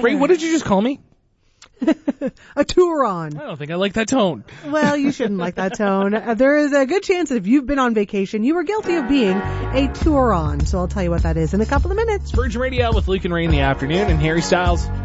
Ray, what did you just call me? A Turon. I don't think I like that tone. Well, you shouldn't like that tone. There is a good chance that if you've been on vacation, you were guilty of being a Turon. So I'll tell you what that is in a couple of minutes. Virgin Radio with Luke and Ray in the afternoon and Harry Styles.